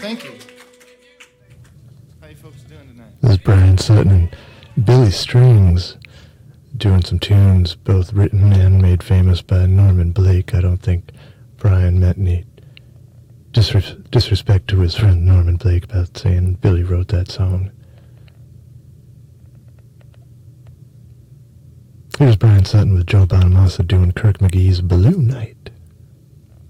Thank you. How you folks doing tonight? This is Brian Sutton and Billy Strings doing some tunes, both written and made famous by Norman Blake. I don't think Brian meant any disrespect to his friend Norman Blake about saying Billy wrote that song. Here's Brian Sutton with Joe Bonamassa doing Kirk McGee's Balloon Night.